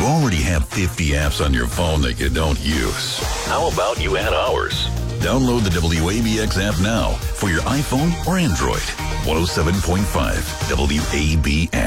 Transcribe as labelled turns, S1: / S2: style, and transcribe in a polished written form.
S1: already have 50 apps on your phone that you don't use. How about you add ours? Download the WABX app now for your iPhone or Android. 107.5 WABX.